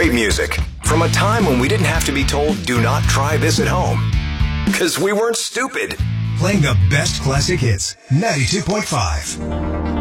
great music from a time when we didn't have to be told, do not try this at home. Because we weren't stupid. Playing the best classic hits, 92.5.